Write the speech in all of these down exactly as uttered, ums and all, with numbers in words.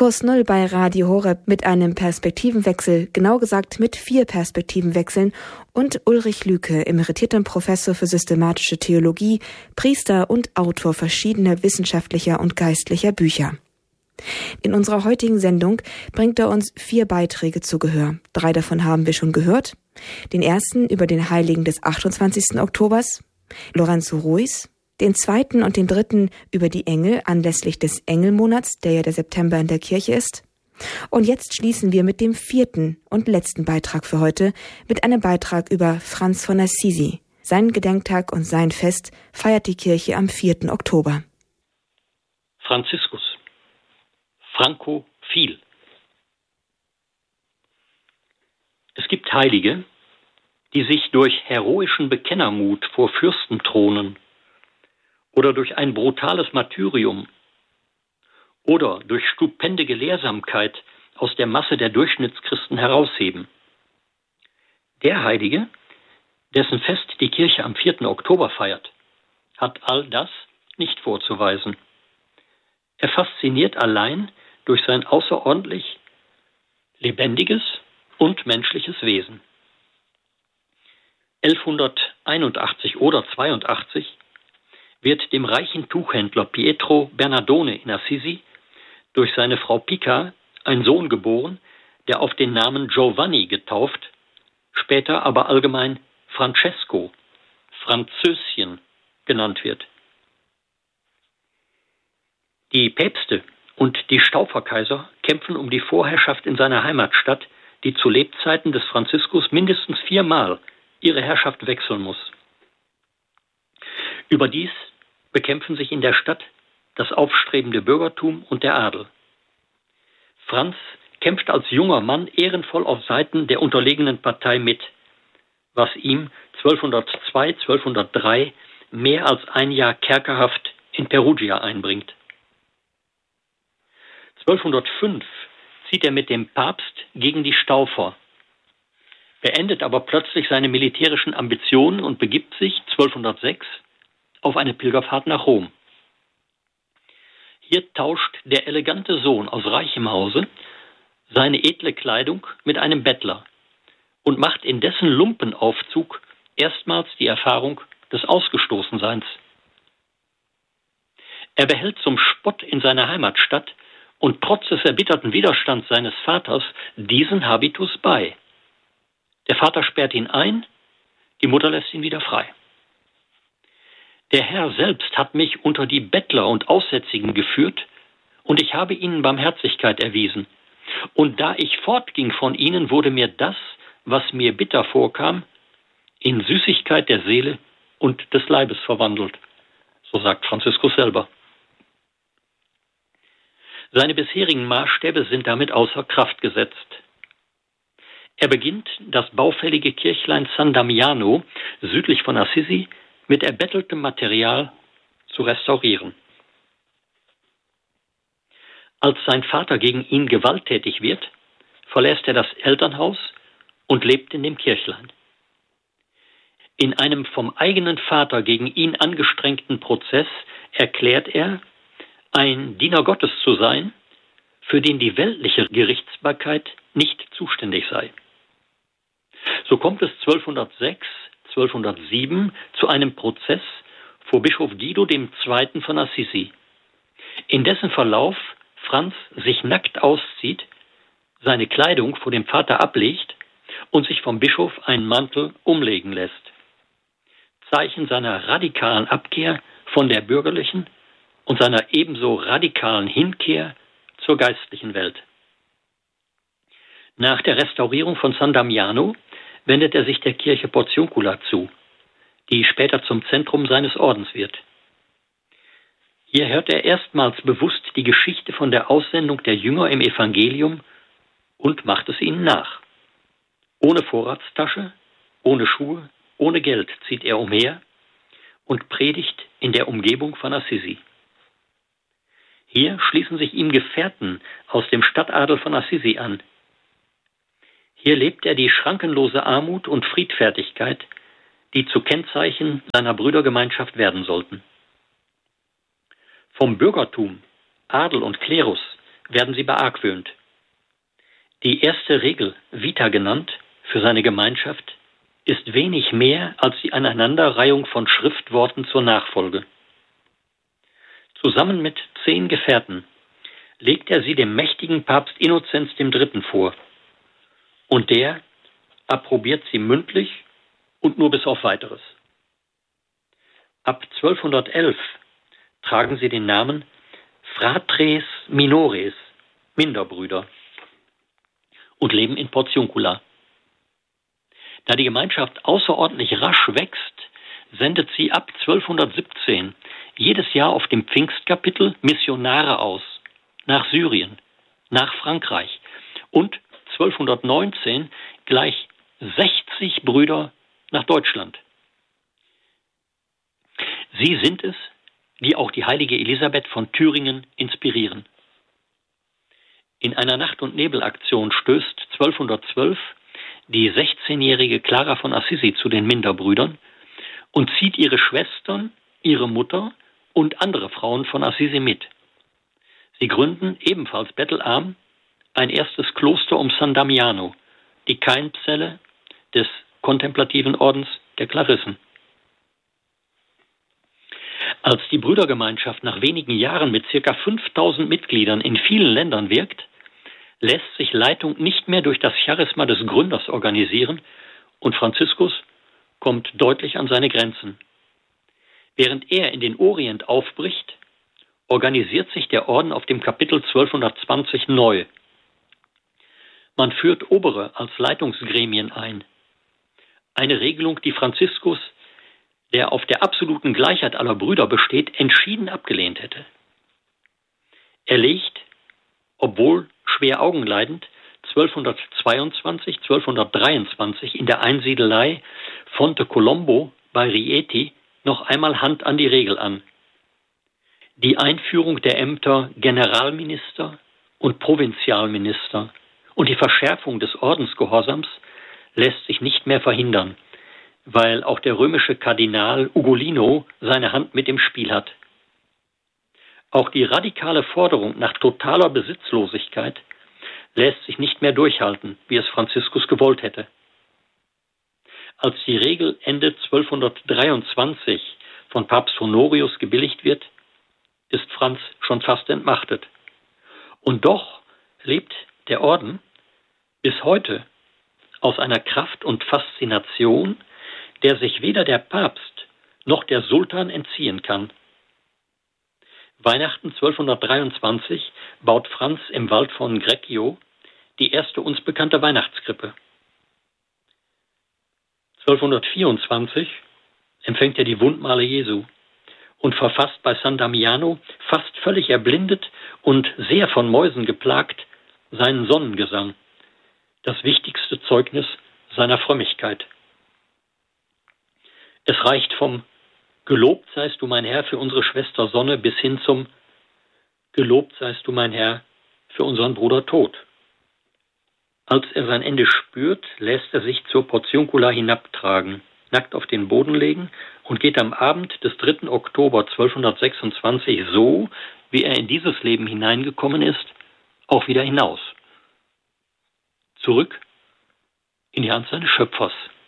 Kurs Null bei Radio Horeb mit einem Perspektivenwechsel, genau gesagt mit vier Perspektivenwechseln und Ulrich Lüke, emeritierter Professor für systematische Theologie, Priester und Autor verschiedener wissenschaftlicher und geistlicher Bücher. In unserer heutigen Sendung bringt er uns vier Beiträge zu Gehör. Drei davon haben wir schon gehört. Den ersten über den Heiligen des achtundzwanzigsten Oktobers, Lorenzo Ruiz. Den zweiten und den dritten über die Engel anlässlich des Engelmonats, der ja der September in der Kirche ist. Und jetzt schließen wir mit dem vierten und letzten Beitrag für heute mit einem Beitrag über Franz von Assisi. Seinen Gedenktag und sein Fest feiert die Kirche am vierten Oktober. Franziskus. Frankophil. Es gibt Heilige, die sich durch heroischen Bekennermut vor Fürsten thronen oder durch ein brutales Martyrium oder durch stupende Gelehrsamkeit aus der Masse der Durchschnittschristen herausheben. Der Heilige, dessen Fest die Kirche am vierten Oktober feiert, hat all das nicht vorzuweisen. Er fasziniert allein durch sein außerordentlich lebendiges und menschliches Wesen. elfhunderteinundachtzig oder zweiundachtzig wird dem reichen Tuchhändler Pietro Bernardone in Assisi durch seine Frau Pica ein Sohn geboren, der auf den Namen Giovanni getauft, später aber allgemein Francesco, Französchen, genannt wird. Die Päpste und die Stauferkaiser kämpfen um die Vorherrschaft in seiner Heimatstadt, die zu Lebzeiten des Franziskus mindestens viermal ihre Herrschaft wechseln muss. Überdies bekämpfen sich in der Stadt das aufstrebende Bürgertum und der Adel. Franz kämpft als junger Mann ehrenvoll auf Seiten der unterlegenen Partei mit, was ihm zwölfhundertzwei, zwölfhundertdrei mehr als ein Jahr Kerkerhaft in Perugia einbringt. zwölfhundertfünf zieht er mit dem Papst gegen die Staufer, beendet aber plötzlich seine militärischen Ambitionen und begibt sich zwölfhundertsechs auf eine Pilgerfahrt nach Rom. Hier tauscht der elegante Sohn aus reichem Hause seine edle Kleidung mit einem Bettler und macht in dessen Lumpenaufzug erstmals die Erfahrung des Ausgestoßenseins. Er behält zum Spott in seiner Heimatstadt und trotz des erbitterten Widerstands seines Vaters diesen Habitus bei. Der Vater sperrt ihn ein, die Mutter lässt ihn wieder frei. Der Herr selbst hat mich unter die Bettler und Aussätzigen geführt, und ich habe ihnen Barmherzigkeit erwiesen. Und da ich fortging von ihnen, wurde mir das, was mir bitter vorkam, in Süßigkeit der Seele und des Leibes verwandelt. So sagt Franziskus selber. Seine bisherigen Maßstäbe sind damit außer Kraft gesetzt. Er beginnt, das baufällige Kirchlein San Damiano südlich von Assisi mit erbetteltem Material zu restaurieren. Als sein Vater gegen ihn gewalttätig wird, verlässt er das Elternhaus und lebt in dem Kirchlein. In einem vom eigenen Vater gegen ihn angestrengten Prozess erklärt er, ein Diener Gottes zu sein, für den die weltliche Gerichtsbarkeit nicht zuständig sei. So kommt es zwölfhundertsechs, zwölfhundertsieben zu einem Prozess vor Bischof Guido der Zweite von Assisi, in dessen Verlauf Franz sich nackt auszieht, seine Kleidung vor dem Vater ablegt und sich vom Bischof einen Mantel umlegen lässt. Zeichen seiner radikalen Abkehr von der bürgerlichen und seiner ebenso radikalen Hinkehr zur geistlichen Welt. Nach der Restaurierung von San Damiano wendet er sich der Kirche Portiuncula zu, die später zum Zentrum seines Ordens wird. Hier hört er erstmals bewusst die Geschichte von der Aussendung der Jünger im Evangelium und macht es ihnen nach. Ohne Vorratstasche, ohne Schuhe, ohne Geld zieht er umher und predigt in der Umgebung von Assisi. Hier schließen sich ihm Gefährten aus dem Stadtadel von Assisi an. Hier lebt er die schrankenlose Armut und Friedfertigkeit, die zu Kennzeichen seiner Brüdergemeinschaft werden sollten. Vom Bürgertum, Adel und Klerus werden sie beargwöhnt. Die erste Regel, Vita genannt, für seine Gemeinschaft, ist wenig mehr als die Aneinanderreihung von Schriftworten zur Nachfolge. Zusammen mit zehn Gefährten legt er sie dem mächtigen Papst Innozenz der Dritte vor, und der approbiert sie mündlich und nur bis auf Weiteres. Ab zwölfhundertelf tragen sie den Namen Fratres Minores, Minderbrüder, und leben in Portiuncula. Da die Gemeinschaft außerordentlich rasch wächst, sendet sie ab zwölfhundertsiebzehn jedes Jahr auf dem Pfingstkapitel Missionare aus, nach Syrien, nach Frankreich und zwölfhundertneunzehn gleich sechzig Brüder nach Deutschland. Sie sind es, die auch die heilige Elisabeth von Thüringen inspirieren. In einer Nacht- und Nebelaktion stößt zwölfhundertzwölf die sechzehnjährige Clara von Assisi zu den Minderbrüdern und zieht ihre Schwestern, ihre Mutter und andere Frauen von Assisi mit. Sie gründen, ebenfalls bettelarm, ein erstes Kloster um San Damiano, die Keimzelle des kontemplativen Ordens der Klarissen. Als die Brüdergemeinschaft nach wenigen Jahren mit ca. fünftausend Mitgliedern in vielen Ländern wirkt, lässt sich Leitung nicht mehr durch das Charisma des Gründers organisieren und Franziskus kommt deutlich an seine Grenzen. Während er in den Orient aufbricht, organisiert sich der Orden auf dem Kapitel zwölfhundertzwanzig neu. Man führt Obere als Leitungsgremien ein. Eine Regelung, die Franziskus, der auf der absoluten Gleichheit aller Brüder besteht, entschieden abgelehnt hätte. Er legt, obwohl schwer augenleidend, zwölfhundertzweiundzwanzig, zwölfhundertdreiundzwanzig in der Einsiedelei Fonte Colombo bei Rieti noch einmal Hand an die Regel an. Die Einführung der Ämter Generalminister und Provinzialminister und die Verschärfung des Ordensgehorsams lässt sich nicht mehr verhindern, weil auch der römische Kardinal Ugolino seine Hand mit im Spiel hat. Auch die radikale Forderung nach totaler Besitzlosigkeit lässt sich nicht mehr durchhalten, wie es Franziskus gewollt hätte. Als die Regel Ende zwölfhundertdreiundzwanzig von Papst Honorius gebilligt wird, ist Franz schon fast entmachtet. Und doch lebt der Orden bis heute aus einer Kraft und Faszination, der sich weder der Papst noch der Sultan entziehen kann. Weihnachten zwölfhundertdreiundzwanzig baut Franz im Wald von Greccio die erste uns bekannte Weihnachtskrippe. zwölfhundertvierundzwanzig empfängt er die Wundmale Jesu und verfasst bei San Damiano, fast völlig erblindet und sehr von Mäusen geplagt, seinen Sonnengesang, das wichtigste Zeugnis seiner Frömmigkeit. Es reicht vom Gelobt seist du, mein Herr, für unsere Schwester Sonne bis hin zum Gelobt seist du, mein Herr, für unseren Bruder Tod. Als er sein Ende spürt, lässt er sich zur Portiuncula hinabtragen, nackt auf den Boden legen und geht am Abend des dritten Oktober zwölfhundertsechsundzwanzig so, wie er in dieses Leben hineingekommen ist, auch wieder hinaus. Zurück in die Hand seines Schöpfers.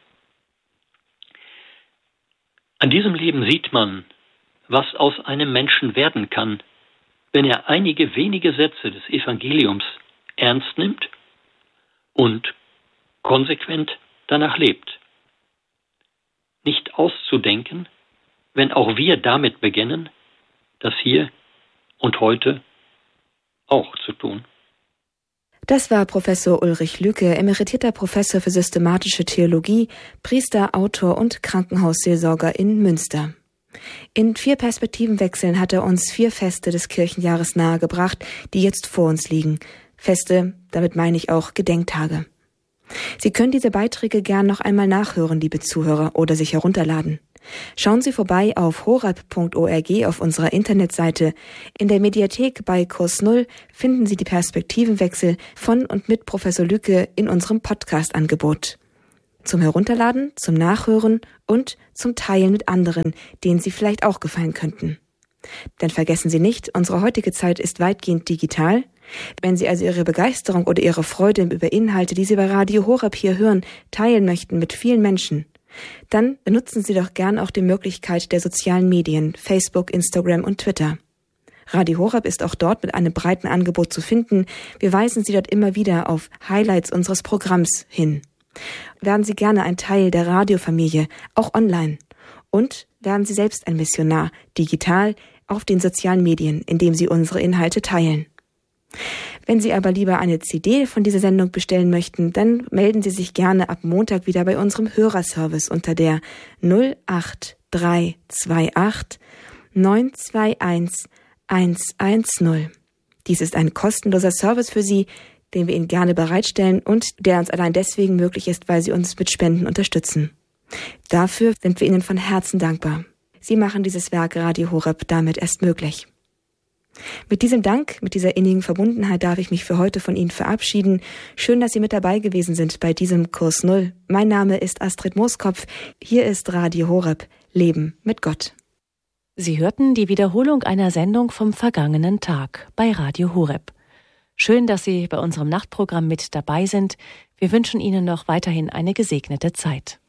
An diesem Leben sieht man, was aus einem Menschen werden kann, wenn er einige wenige Sätze des Evangeliums ernst nimmt und konsequent danach lebt. Nicht auszudenken, wenn auch wir damit beginnen, das hier und heute auch zu tun. Das war Professor Ulrich Lüke, emeritierter Professor für systematische Theologie, Priester, Autor und Krankenhausseelsorger in Münster. In vier Perspektivenwechseln hat er uns vier Feste des Kirchenjahres nahegebracht, die jetzt vor uns liegen. Feste, damit meine ich auch Gedenktage. Sie können diese Beiträge gern noch einmal nachhören, liebe Zuhörer, oder sich herunterladen. Schauen Sie vorbei auf horeb punkt org auf unserer Internetseite. In der Mediathek bei Kurs Null finden Sie die Perspektivenwechsel von und mit Professor Lüke in unserem Podcast-Angebot. Zum Herunterladen, zum Nachhören und zum Teilen mit anderen, denen Sie vielleicht auch gefallen könnten. Denn vergessen Sie nicht, unsere heutige Zeit ist weitgehend digital. Wenn Sie also Ihre Begeisterung oder Ihre Freude über Inhalte, die Sie bei Radio Horeb hier hören, teilen möchten mit vielen Menschen, dann benutzen Sie doch gern auch die Möglichkeit der sozialen Medien, Facebook, Instagram und Twitter. Radio Horeb ist auch dort mit einem breiten Angebot zu finden. Wir weisen Sie dort immer wieder auf Highlights unseres Programms hin. Werden Sie gerne ein Teil der Radiofamilie, auch online. Und werden Sie selbst ein Missionar, digital, auf den sozialen Medien, indem Sie unsere Inhalte teilen. Wenn Sie aber lieber eine C D von dieser Sendung bestellen möchten, dann melden Sie sich gerne ab Montag wieder bei unserem Hörerservice unter der null acht drei zwei acht neun zwei eins eins eins null. Dies ist ein kostenloser Service für Sie, den wir Ihnen gerne bereitstellen und der uns allein deswegen möglich ist, weil Sie uns mit Spenden unterstützen. Dafür sind wir Ihnen von Herzen dankbar. Sie machen dieses Werk Radio Horeb damit erst möglich. Mit diesem Dank, mit dieser innigen Verbundenheit darf ich mich für heute von Ihnen verabschieden. Schön, dass Sie mit dabei gewesen sind bei diesem Kurs Null. Mein Name ist Astrid Mooskopf. Hier ist Radio Horeb. Leben mit Gott. Sie hörten die Wiederholung einer Sendung vom vergangenen Tag bei Radio Horeb. Schön, dass Sie bei unserem Nachtprogramm mit dabei sind. Wir wünschen Ihnen noch weiterhin eine gesegnete Zeit.